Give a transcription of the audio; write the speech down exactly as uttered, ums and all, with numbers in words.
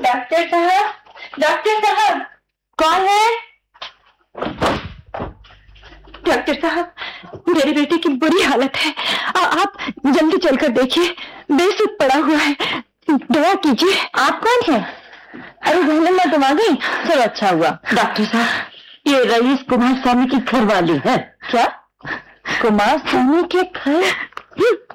Doctor साहब, doctor साहब। कौन है? डॉक्टर साहब, मेरे बेटे की बुरी हालत है, आ, आप जल्दी चलकर देखिए, बेसुध पड़ा हुआ है, दवा कीजिए। आप कौन है? अरे बहन, मैं तुम आ गई, सब अच्छा हुआ। डॉक्टर साहब, ये रईस कुमार स्वामी की घर वाली है। क्या? कुमार स्वामी के घर?